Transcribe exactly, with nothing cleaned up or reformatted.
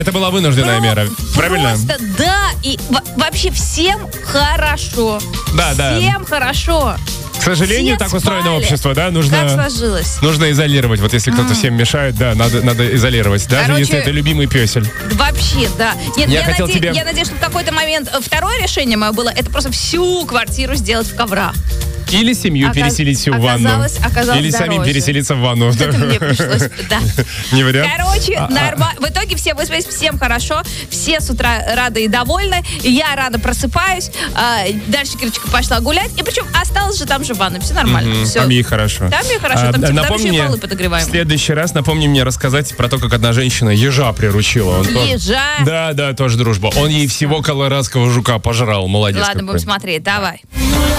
Это была вынужденная Про- мера, правильно? Просто да, и во- вообще всем хорошо. Да, да. Всем хорошо. К сожалению, Все так устроено спали. общество, да? Как Нужно, сложилось? нужно изолировать. Вот если кто-то всем мешает, да, надо, надо изолировать. Даже Короче, если это любимый пёсель. Вообще, да. Нет, Я я, хотел наде- тебе- я надеюсь, что в какой-то момент э, второе решение мое было, это просто всю квартиру сделать в коврах. Или семью Оказ- переселить всю в ванну. оказалось- оказалось Или самим дороже. переселиться в ванну. Это мне пришлось, да. Не вариант? Короче, А, а. норма- в итоге все выспались, всем хорошо, все с утра рады и довольны, я рада просыпаюсь, а, дальше Кирочка пошла гулять, и причем осталось же там же в ванной, все нормально. Мгм, Всё. Там ей хорошо. Там ей хорошо, А, там, типа, там напомни еще и мне, полы подогреваем. В следующий раз напомни мне рассказать про то, как одна женщина ежа приручила. Он то- Ежа? Да, да, тоже дружба. Он ей всего колорадского жука пожрал. Молодец Ладно, какой. будем смотреть, давай.